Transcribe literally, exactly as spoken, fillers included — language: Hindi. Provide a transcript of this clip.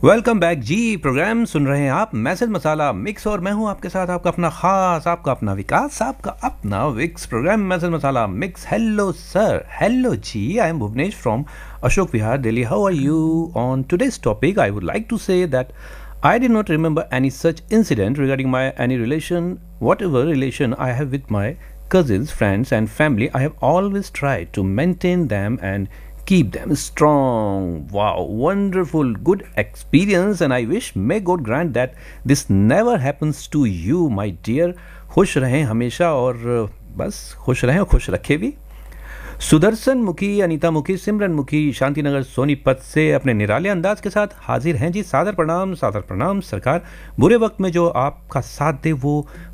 वेलकम बैक जी। प्रोग्राम सुन रहे हैं आप मैसेज मसाला मिक्स और मैं हूं आपके साथ आपका अपना खास आपका अपना विकास आपका अपना Vicks. Programme message masala mix. Hello sir, hello ji, I am Bhuvnesh from Ashok Vihar Delhi. How are you? On today's topic I would like to say that I did not remember any such incident regarding my any relation, whatever relation I have with my cousins, friends, and family. I have always tried to maintain them and keep them strong. Wow, wonderful, good experience, and I wish may God grant that this never happens to you, my dear. खुश रहें हमेशा और बस खुश रहें और खुश रखे भी। सुदर्शन मुखी, अनीता मुखी, सिमरन मुखी शांतिनगर सोनीपत से अपने निराले अंदाज के साथ हाजिर हैं जी। सादर प्रणाम, सादर प्रणाम सरकार। बुरे वक्त में जो आपका साथ दे वो